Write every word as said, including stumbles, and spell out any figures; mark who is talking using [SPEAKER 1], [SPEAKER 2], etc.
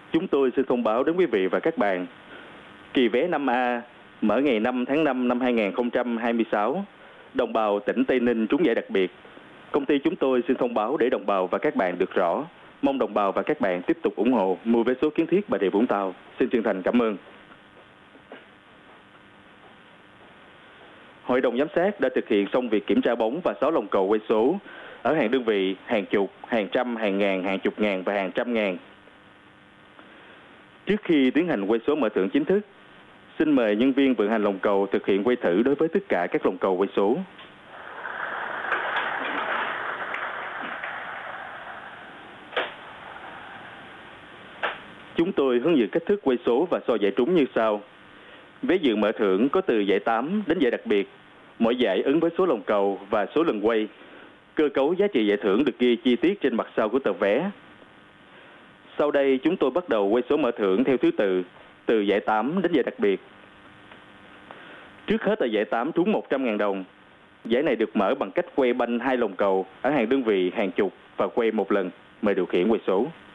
[SPEAKER 1] Chúng tôi xin thông báo đến quý vị và các bạn, kỳ vé năm A mở ngày năm tháng năm năm hai nghìn không trăm hai mươi sáu, đồng bào tỉnh Tây Ninh trúng giải đặc biệt. Công ty chúng tôi xin thông báo để đồng bào và các bạn được rõ. Mong đồng bào và các bạn tiếp tục ủng hộ mua vé số Kiến Thiết Bà Rịa Vũng Tàu. Xin chân thành cảm ơn. Hội đồng giám sát đã thực hiện xong việc kiểm tra bóng và sáu lồng cầu quay số ở hàng đơn vị, hàng chục, hàng trăm, hàng ngàn, hàng chục ngàn và hàng trăm ngàn. Trước khi tiến hành quay số mở thưởng chính thức, xin mời nhân viên vận hành lồng cầu thực hiện quay thử đối với tất cả các lồng cầu quay số. Chúng tôi hướng dẫn cách thức quay số và so giải trúng như sau. Vé dự mở thưởng có từ giải tám đến giải đặc biệt. Mỗi giải ứng với số lồng cầu và số lần quay. Cơ cấu giá trị giải thưởng được ghi chi tiết trên mặt sau của tờ vé. Sau đây chúng tôi bắt đầu quay số mở thưởng theo thứ tự, từ giải tám đến giải đặc biệt. Trước hết là giải tám trúng một trăm nghìn đồng. Giải này được mở bằng cách quay banh hai lồng cầu ở hàng đơn vị, hàng chục và quay một lần. Mời điều khiển quay số.